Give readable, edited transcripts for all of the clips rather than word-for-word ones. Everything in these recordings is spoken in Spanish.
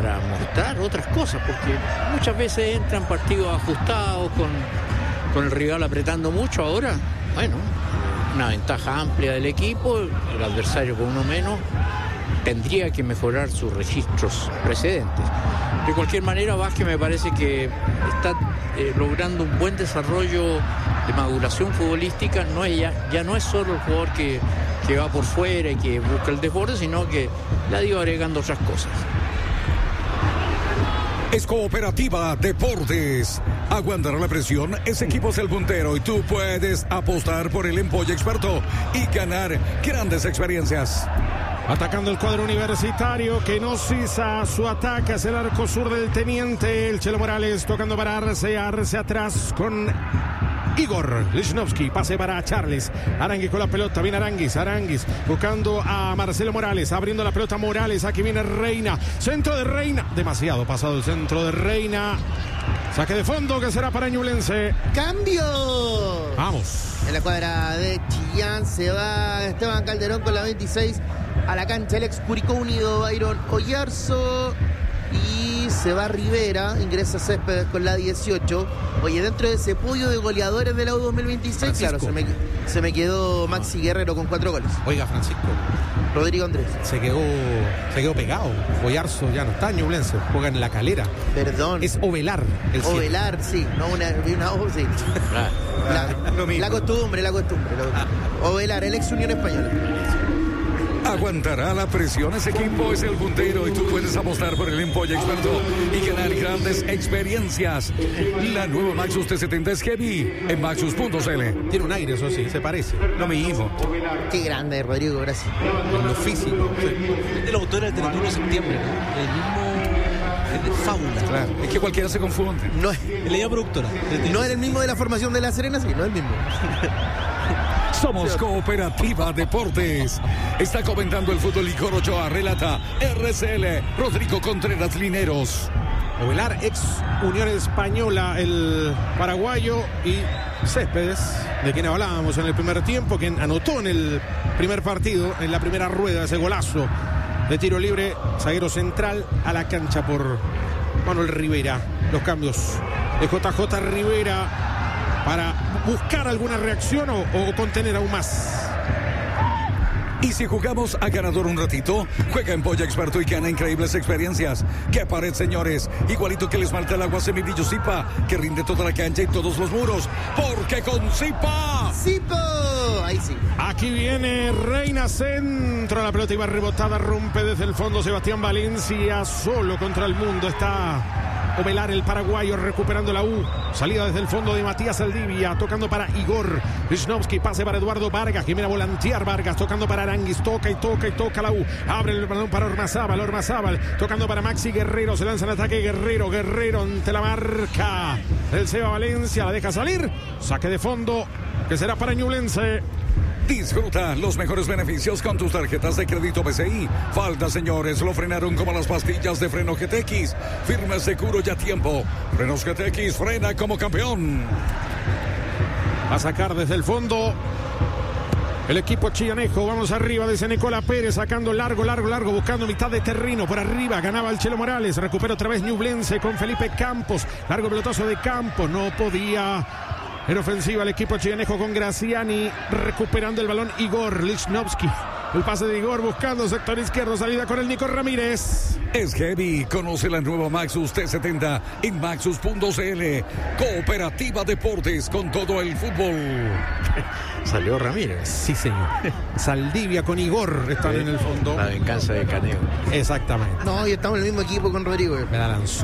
para mostrar otras cosas, porque muchas veces entran partidos ajustados con el rival apretando mucho. Ahora, bueno, una ventaja amplia del equipo, el adversario con uno menos tendría que mejorar sus registros precedentes. De cualquier manera, Vázquez me parece que está logrando un buen desarrollo de maduración futbolística. Ya no es solo el jugador que va por fuera y que busca el desborde, sino que le ha ido agregando otras cosas. Es Cooperativa Deportes. Aguantar la presión, ese equipo es el puntero y tú puedes apostar por el Empolle Experto y ganar grandes experiencias. Atacando el cuadro universitario que no cesa su ataque hacia el arco sur del Teniente. El Chelo Morales tocando para Arce atrás con Igor Lichnowsky, pase para Charles. Aranguis con la pelota, viene Aranguis buscando a Marcelo Morales, abriendo la pelota Morales, aquí viene Reina, centro de Reina, demasiado pasado el centro de Reina, saque de fondo que será para Ñublense. ¡Cambio! Vamos. En la cuadra de Chillán se va Esteban Calderón con la 26 a la cancha, el ex Curicó Unido, Byron Oyarzo. Y se va Rivera, ingresa Céspedes con la 18. Oye, dentro de ese podio de goleadores de la U 2026, Francisco. claro, se me quedó Maxi Guerrero con 4 goles. Oiga, Francisco, Rodrigo Andrés. se quedó pegado. Oyarzo ya no está en Ñublense, juega en La Calera. Perdón. Es Ovelar el siete. Ovelar, sí. No, una O, sí. La costumbre. Ovelar, el ex Unión Española. Aguantará la presión, ese equipo es el puntero y tú puedes apostar por el Empolle Experto y ganar grandes experiencias. La nueva Maxus T70 es heavy en maxus.cl. Tiene un aire, eso sí, se parece. Lo mismo. Qué grande, Rodrigo, gracias. En lo físico. El autor del 31 de septiembre, ¿no? El mismo de Fábula. Claro, es que cualquiera se confunde. No, La idea productora. no era el mismo de la formación de La Serena, sí, no es el mismo. Somos Cooperativa Deportes. Está comentando el fútbol Licor Ochoa, relata RCL, Rodrigo Contreras Lineros. Ovelar, ex Unión Española, el paraguayo, y Céspedes, de quien hablábamos en el primer tiempo, quien anotó en el primer partido, en la primera rueda, ese golazo de tiro libre, zaguero central a la cancha por Manuel Rivera. Los cambios de JJ Rivera para buscar alguna reacción o contener aún más. Y si jugamos a ganador un ratito, juega en Polla Experto y gana increíbles experiencias. ¡Qué pared, señores! Igualito que el esmalte al agua semibrillo Zipa, que rinde toda la cancha y todos los muros. ¡Porque con Zipa! ¡Zipo! Ahí sí. Aquí viene Reina, centro, la pelota iba rebotada, rompe desde el fondo Sebastián Valencia, solo contra el mundo está Ovelar, el paraguayo, recuperando la U. Salida desde el fondo de Matías Saldivia, tocando para Igor Lichnowsky, pase para Eduardo Vargas, que viene a volantear Vargas, tocando para Aranguis, toca la U. Abre el balón para Ormazábal, tocando para Maxi Guerrero, se lanza en ataque Guerrero ante la marca del Seba Valencia, la deja salir, saque de fondo, que será para Ñublense. Disfruta los mejores beneficios con tus tarjetas de crédito BCI. Falta, señores, lo frenaron como las pastillas de freno GTX. Firme, seguro y a tiempo. Frenos GTX, frena como campeón. Va a sacar desde el fondo el equipo chillanejo. Vamos arriba, dice Nicola Pérez, sacando largo, buscando mitad de terreno por arriba. Ganaba el Chelo Morales, recupera otra vez Ñublense con Felipe Campos. Largo pelotazo de Campos, no podía. En ofensiva el equipo chillanejo con Graciani, recuperando el balón Igor Lichnowsky. El pase de Igor buscando sector izquierdo, salida con el Nico Ramírez. Es heavy, conoce la nueva Maxus T70 en maxus.cl. Cooperativa Deportes con todo el fútbol. Salió Ramírez. Sí, señor. Saldivia con Igor están en el fondo. La venganza de Caneo. Exactamente. No, y estamos en el mismo equipo con Rodrigo. Me la lanzó.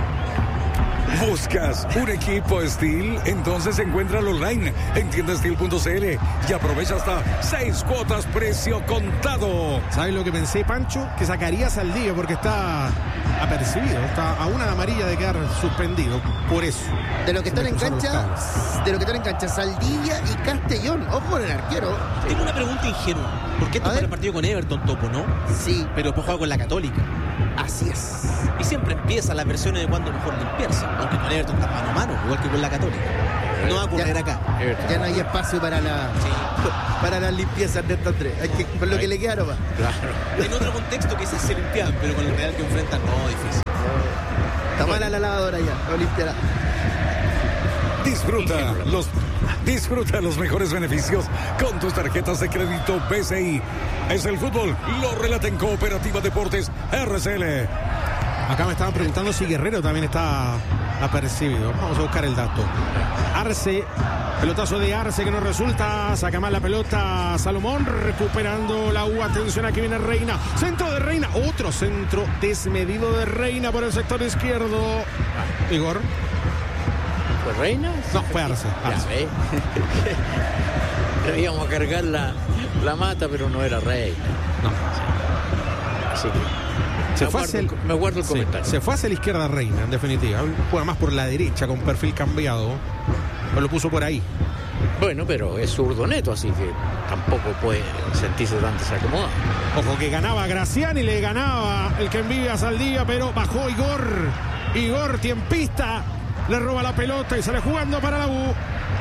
¿Buscas un equipo Steel? Entonces encuéntralo online en tiendasteel.cl y aprovecha hasta 6 cuotas precio contado. ¿Sabes lo que pensé, Pancho? Que sacaría a Saldivia porque está apercibido, está a una amarilla de quedar suspendido. Por eso. De lo que están en cancha, Saldivia y Castellón. Ojo con el arquero. Tengo una pregunta ingenua. ¿Por qué toca el partido con Everton, Topo, no? Sí. Pero después juega con la Católica. Así es. Y siempre empiezan las versiones de cuando mejor limpiarse. Aunque con Everton está mano a mano, igual que con la Católica. No va a ocurrir acá. Ya no hay espacio para las limpiezas de estos tres. Hay que, por lo que le queda nomás. Claro. En otro contexto quizás se limpiaban, pero con el Real que enfrentan, no, difícil. Llámala a la lavadora ya, o limpiará. Disfruta los mejores beneficios con tus tarjetas de crédito BCI. Es el fútbol, lo relata en Cooperativa Deportes RCL. Acá me estaban preguntando si Guerrero también está apercibido. Vamos a buscar el dato. Arce, pelotazo de Arce que no resulta. Saca mal la pelota Salomón, recuperando la U. Atención, aquí viene Reina. Centro de Reina. Otro centro desmedido de Reina por el sector izquierdo. Igor. ¿Fue Reina? No, fue Arce. Ya ve. Íbamos a cargar la mata, pero no era Reina. No. Así que me guardo el comentario. Se fue hacia la izquierda Reina, en definitiva. Juega más por la derecha con perfil cambiado. Pero lo puso por ahí. Bueno, pero es zurdo neto, así que tampoco puede sentirse tan desacomodado. Ojo que ganaba Graciani, le ganaba el que envía Saldía, pero bajó Igor. Igor, tiempista, le roba la pelota y sale jugando para la U.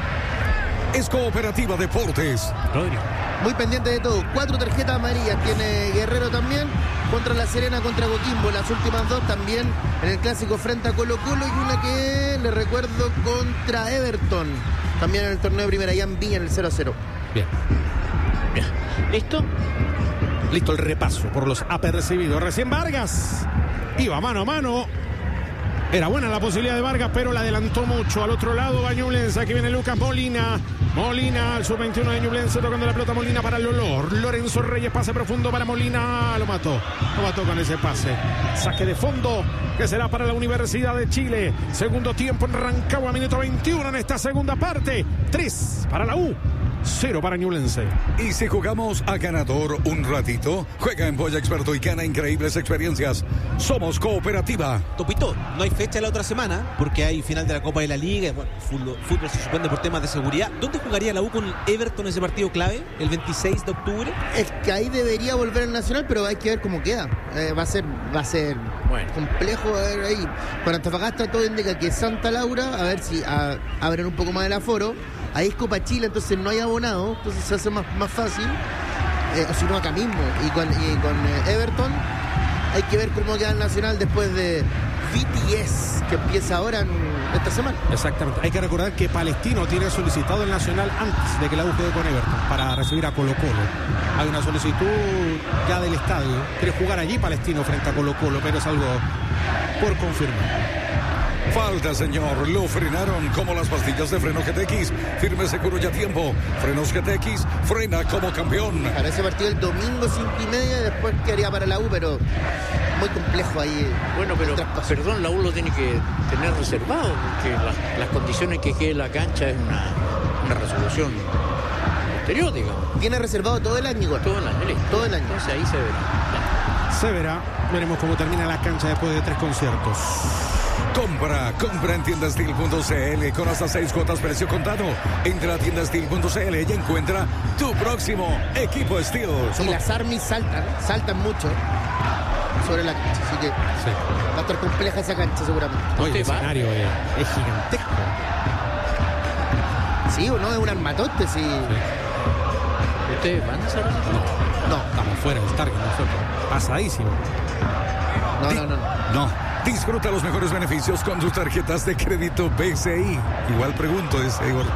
Es Cooperativa Deportes. Rodrigo. Muy pendiente de todo. 4 tarjetas amarillas tiene Guerrero también. Contra La Serena, contra Coquimbo. Las últimas 2 también en el clásico frente a Colo Colo. Y una que le recuerdo contra Everton. También en el torneo de Primera, allá en Viña, en el 0-0. Bien. ¿Listo? Listo el repaso por los apercibidos. Recién Vargas iba mano a mano. Era buena la posibilidad de Vargas, pero la adelantó mucho. Al otro lado va Ñublense. Aquí viene Lucas Molina. Molina, el sub-21 de Ñublense, tocando la pelota Molina para Lolor. Lorenzo Reyes, pase profundo para Molina. Lo mató con ese pase. Saque de fondo, que será para la Universidad de Chile. Segundo tiempo en Rancagua, minuto 21 en esta segunda parte. 3 para la U, 0 para Ñublense. Y si jugamos a ganador un ratito, juega en Polla Experto y gana increíbles experiencias. Somos Cooperativa. Topito, no hay fecha la otra semana porque hay final de la Copa de la Liga. Bueno, fútbol se suspende por temas de seguridad. ¿Dónde jugaría la U con Everton ese partido clave? El 26 de octubre. Es que ahí debería volver al Nacional, pero hay que ver cómo queda. Va a ser bueno, complejo. A ver ahí. Con Antofagasta todo indica que Santa Laura, a ver si abren un poco más el aforo. Ahí es Copa Chile, entonces no hay abonado, entonces se hace más fácil. O si no, acá mismo. Y con Everton hay que ver cómo queda el Nacional después de BTS, que empieza ahora esta semana. Exactamente. Hay que recordar que Palestino tiene solicitado el Nacional antes de que la U juegue con Everton para recibir a Colo Colo. Hay una solicitud ya del estadio. Quiere jugar allí Palestino frente a Colo Colo, pero es algo por confirmar. Falta, señor. Lo frenaron como las pastillas de freno GTX. Firme, seguro y a tiempo. Frenos GTX, frena como campeón. Para ese partido el domingo 5:30 y después quedaría para la U, pero muy complejo ahí. Bueno, pero perdón, la U lo tiene que tener reservado, porque las condiciones que quede la cancha es una resolución posterior, digamos. Tiene reservado todo el año, igual. Todo el año, listo. Todo el año. Entonces ahí se verá. Se verá. Veremos cómo termina la cancha después de 3 conciertos. Compra en tiendastil.cl con hasta 6 cuotas precio contado. Entra a tiendastil.cl y encuentra tu próximo equipo Steel. Y las armies saltan mucho sobre la cancha, así que va a estar compleja esa cancha seguramente. Oye, el escenario es gigantesco. Sí, o no, es un armatoste, sí. ¿Ustedes van a hacer eso? No, estamos fuera del Stargate nosotros. Pasadísimo. No. Disfruta los mejores beneficios con tus tarjetas de crédito BCI. Igual pregunto, dice Igor.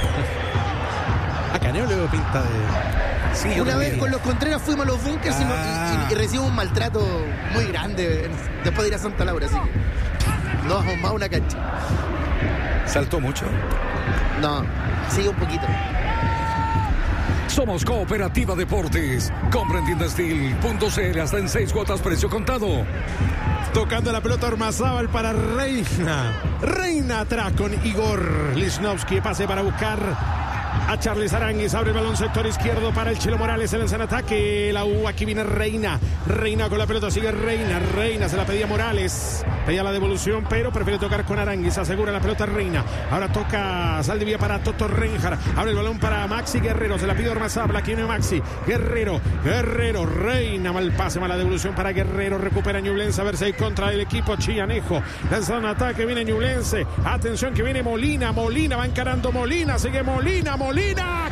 A Caneo le veo pinta de... Sí, una vez con los Contreras fuimos a los bunkers y recibimos un maltrato muy grande después de ir a Santa Laura, así que no bajamos más una cancha. ¿Saltó mucho? No, sigue un poquito. Somos Cooperativa Deportes. Compra en tiendastil.cl hasta en 6 cuotas precio contado. Tocando la pelota Ormazábal para Reina. Reina atrás con Igor Lichnowsky. Pase para buscar a Charles Aránguiz. Abre el balón sector izquierdo para el Chelo Morales. Se lanza en ataque. La U, aquí viene Reina. Reina con la pelota, sigue Reina. Reina se la pedía Morales. Pedía la devolución, pero prefiere tocar con Aránguiz. Asegura la pelota Reina. Ahora toca Saldivia para Toto Renjar. Abre el balón para Maxi Guerrero. Se la pide Ormazábal. Aquí viene Maxi. Guerrero. Reina. Mal pase, mala devolución para Guerrero. Recupera Ñublense. A ver si hay contra el equipo chillanejo. Lanza un ataque. Viene Ñublense. Atención que viene Molina. Va encarando Molina. Sigue Molina. Molina,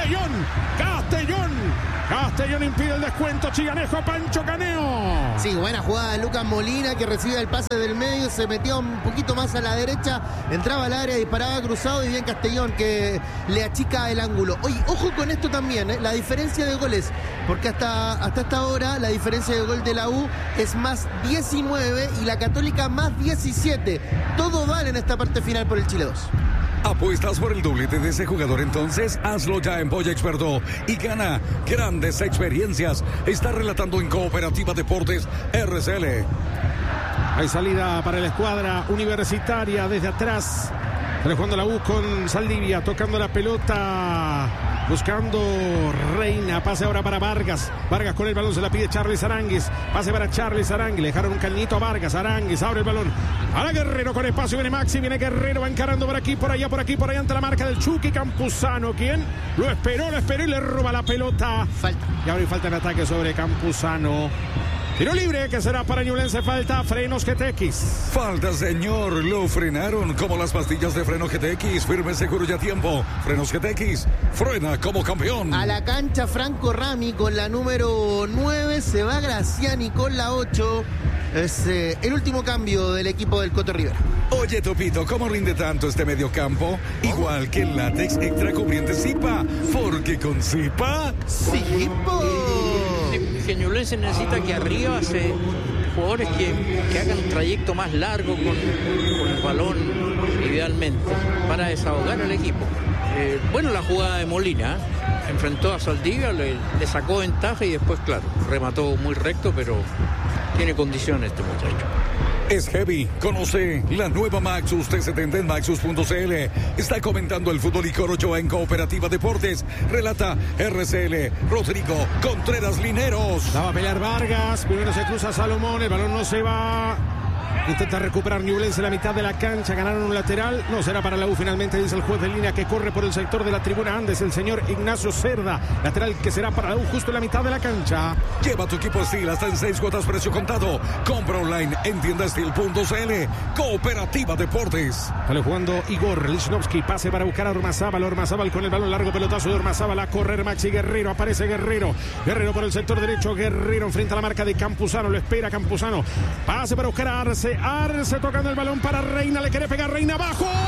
Castellón impide el descuento, Chiganejo a Pancho Caneo. Sí, buena jugada de Lucas Molina, que recibe el pase del medio, se metía un poquito más a la derecha, entraba al área, disparaba cruzado, y bien Castellón que le achica el ángulo. Oye, ojo con esto también, la diferencia de goles, porque hasta esta hora la diferencia de gol de la U es más 19 y la Católica más 17. Todo vale en esta parte final por el Chile 2. ¿Apuestas por el doblete de ese jugador? Entonces hazlo ya en Polla Experto y gana grandes experiencias. Está relatando en Cooperativa Deportes RCL. Hay salida para la escuadra universitaria desde atrás. Jugando la U con Saldivia, tocando la pelota, buscando Reina, pase ahora para Vargas. Vargas con el balón, se la pide Charles Aránguiz. Pase para Charles Aránguiz, le dejaron un cañito a Vargas. Aránguiz abre el balón. Ahora Guerrero con espacio, viene Maxi, viene Guerrero, va encarando por aquí, por allá, ante la marca del Chucky Campuzano. ¿Quién? Lo esperó y le roba la pelota. Falta. Y ahora falta en ataque sobre Campuzano. Tiro libre que será para Ñublense, falta Frenos GTX. Falta, señor, lo frenaron como las pastillas de freno GTX, firme, seguro y a tiempo. Frenos GTX, frena como campeón. A la cancha Franco Rami con la número 9, se va Graciani con la 8. Es el último cambio del equipo del Coto Rivera. Oye, Topito, ¿cómo rinde tanto este mediocampo? Igual que el látex extra cubriente Zipa, porque con Zipa... ¡Zipo! Que Ñublense necesita que arriba se jugadores que hagan un trayecto más largo con el balón, idealmente, para desahogar al equipo. Bueno, la jugada de Molina, enfrentó a Saldivia, le sacó ventaja y después, claro, remató muy recto, pero tiene condiciones este muchacho. Es heavy. Conoce la nueva Maxus T70 en Maxus.cl. Está comentando el fútbol y Corochoa en Cooperativa Deportes. Relata RCL Rodrigo Contreras Lineros. La va a pelear Vargas. Primero se cruza Salomón. El balón no se va. Intenta recuperar Ñublense la mitad de la cancha. Ganaron un lateral. No será para la U finalmente, dice el juez de línea que corre por el sector de la tribuna Andes, el señor Ignacio Cerda. Lateral que será para la U justo en la mitad de la cancha. Lleva tu equipo Steel hasta en 6 cuotas precio contado. Compra online en tiendasteel.cl. Cooperativa Deportes. Sale jugando Igor Lichnowsky. Pase para buscar a Ormazábal. Ormazábal con el balón largo. Pelotazo de Ormazábal a correr Maxi Guerrero. Aparece Guerrero. Guerrero por el sector derecho. Guerrero enfrenta a la marca de Campuzano. Lo espera Campuzano. Pase para buscar a Arce. Arce tocando el balón para Reina. Le quiere pegar Reina abajo.